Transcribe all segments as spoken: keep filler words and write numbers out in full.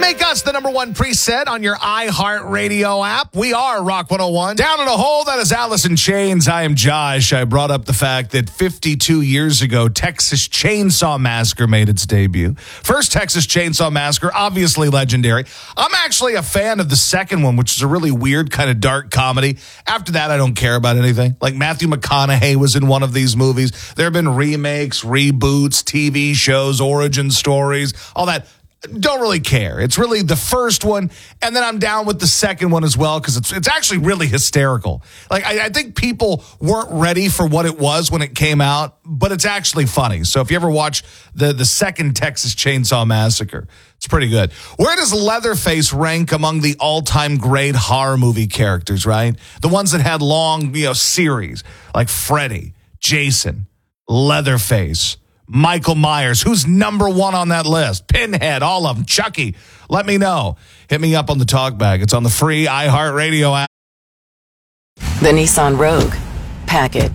Make us the number one preset on your iHeartRadio app. We are Rock one oh one. Down in a hole, that is Alice in Chains. I am Josh. I brought up the fact that fifty-two years ago, Texas Chainsaw Massacre made its debut. First Texas Chainsaw Massacre, obviously legendary. I'm actually a fan of the second one, which is a really weird kind of dark comedy. After that, I don't care about anything. Like Matthew McConaughey was in one of these movies. There have been remakes, reboots, T V shows, origin stories, all that. Don't really care. It's really the first one, and then I'm down with the second one as well because it's it's actually really hysterical. Like I, I think people weren't ready for what it was when it came out, but it's actually funny. So if you ever watch the the second Texas Chainsaw Massacre, it's pretty good. Where does Leatherface rank among the all-time great horror movie characters? Right, the ones that had long you know series like Freddy, Jason, Leatherface, Michael Myers. Who's number one on that list? Pinhead, all of them. Chucky. Let me know. Hit me up on the talk bag. It's on the free iHeartRadio app. The Nissan Rogue. Pack it.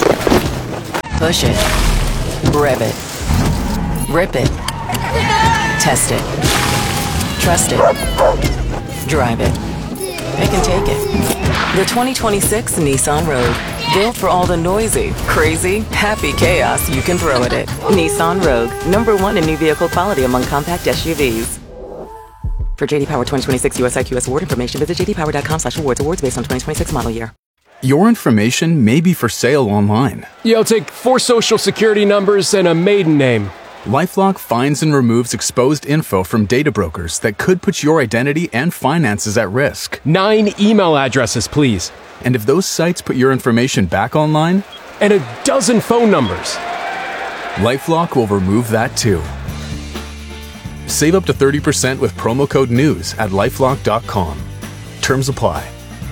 Push it. Rev it. Rip it. Test it. Trust it. Drive it. Pick and take it. The twenty twenty-six Nissan Rogue. Built for all the noisy, crazy, happy chaos you can throw at it. Nissan Rogue, number one in new vehicle quality among compact S U Vs. For J D Power twenty twenty-six U S I Q S award information, visit j d power dot com slash awards. Awards based on twenty twenty-six model year. Your information may be for sale online. Yeah, I'll take four social security numbers and a maiden name. LifeLock finds and removes exposed info from data brokers that could put your identity and finances at risk. Nine email addresses, please. And if those sites put your information back online? And a dozen phone numbers. LifeLock will remove that too. Save up to thirty percent with promo code NEWS at lifelock dot com. Terms apply.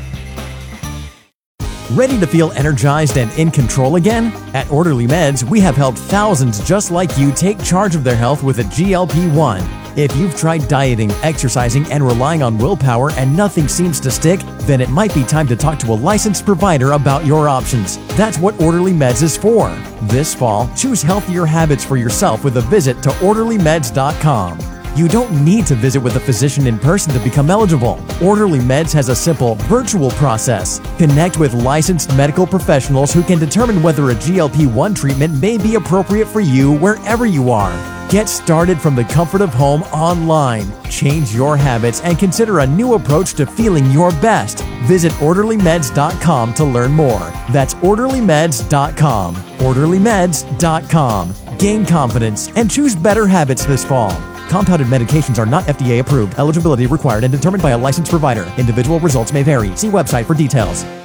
Ready to feel energized and in control again? At Orderly Meds, we have helped thousands just like you take charge of their health with a G L P one. If you've tried dieting, exercising, and relying on willpower and nothing seems to stick, then it might be time to talk to a licensed provider about your options. That's what Orderly Meds is for. This fall, choose healthier habits for yourself with a visit to orderly meds dot com. You don't need to visit with a physician in person to become eligible. Orderly Meds has a simple, virtual process. Connect with licensed medical professionals who can determine whether a G L P one treatment may be appropriate for you wherever you are. Get started from the comfort of home online. Change your habits and consider a new approach to feeling your best. Visit orderly meds dot com to learn more. That's orderly meds dot com. orderly meds dot com. Gain confidence and choose better habits this fall. Compounded medications are not F D A approved. Eligibility required and determined by a licensed provider. Individual results may vary. See website for details.